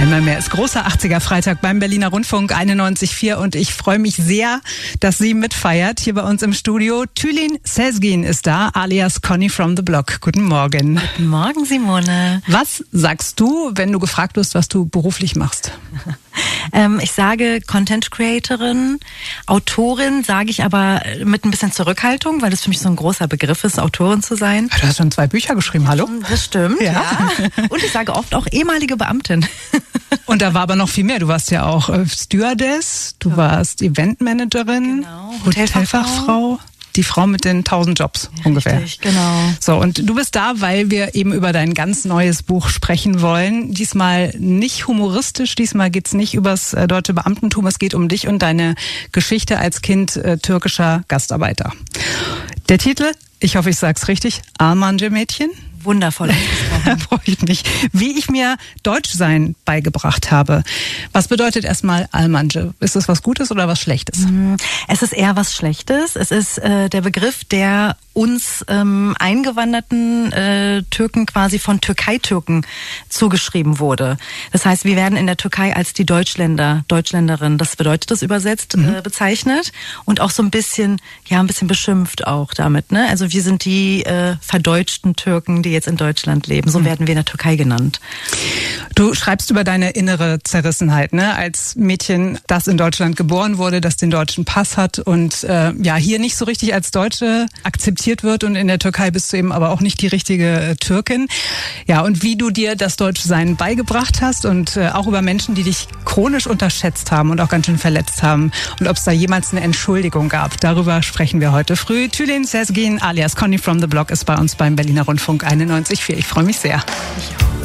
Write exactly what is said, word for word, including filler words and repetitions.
Einmal mehr ist großer achtziger Freitag beim Berliner Rundfunk einundneunzig Komma vier und ich freue mich sehr, dass sie mitfeiert hier bei uns im Studio. Tülin Sezgin ist da, alias Conny from the Block. Guten Morgen. Guten Morgen, Simone. Was sagst du, wenn du gefragt wirst, was du beruflich machst? ähm, ich sage Content Creatorin, Autorin, sage ich aber mit ein bisschen Zurückhaltung, weil das für mich so ein großer Begriff ist, Autorin zu sein. Du hast schon zwei Bücher geschrieben, hallo? Das stimmt, ja. ja. Und ich sage oft auch ehemalige Beamtin. Und da war aber noch viel mehr. Du warst ja auch äh, Stewardess, du ja. warst Eventmanagerin, genau. Hotelfachfrau. Die Frau mit den tausend Jobs ja, ungefähr. Richtig, genau. So, und du bist da, weil wir eben über dein ganz neues Buch sprechen wollen. Diesmal nicht humoristisch, diesmal geht's nicht übers äh, deutsche Beamtentum, es geht um dich und deine Geschichte als Kind äh, türkischer Gastarbeiter. Der Titel, ich hoffe, ich sag's richtig, Almanca-Mädchen. Wundervoll ausgesprochen. Freue ich mich. Wie ich mir Deutschsein beigebracht habe. Was bedeutet erstmal Almanca? Ist es was Gutes oder was Schlechtes? Es ist eher was Schlechtes. Es ist äh, der Begriff, der uns ähm, eingewanderten äh, Türken quasi von Türkei-Türken zugeschrieben wurde. Das heißt, wir werden in der Türkei als die Deutschländer, Deutschländerin, das bedeutet das übersetzt, mhm. äh, bezeichnet und auch so ein bisschen, ja, ein bisschen beschimpft auch damit. Ne? Also wir sind die äh, verdeutschten Türken, die jetzt in Deutschland leben. So mhm. werden wir in der Türkei genannt. Du schreibst über deine innere Zerrissenheit, ne? Als Mädchen, das in Deutschland geboren wurde, das den deutschen Pass hat und äh, ja hier nicht so richtig als Deutsche akzeptiert wird und in der Türkei bist du eben aber auch nicht die richtige äh, Türkin. Ja, und wie du dir das Deutschsein beigebracht hast und äh, auch über Menschen, die dich chronisch unterschätzt haben und auch ganz schön verletzt haben und ob es da jemals eine Entschuldigung gab. Darüber sprechen wir heute früh. Tülin Sezgin alias Conny from the Block ist bei uns beim Berliner Rundfunk einundneunzig Komma vier. Ich freue mich sehr. Ich auch.